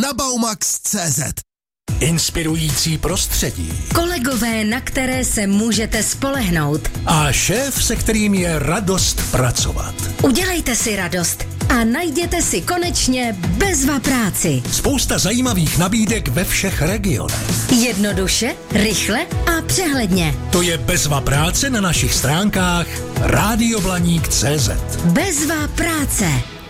na Baumax.cz. Inspirující prostředí. Kolegové, na které se můžete spolehnout. A šéf, se kterým je radost pracovat. Udělejte si radost a najděte si konečně Bezva práci. Spousta zajímavých nabídek ve všech regionech. Jednoduše, rychle a přehledně. To je Bezva práce na našich stránkách radioblaník.cz. Bezva práce.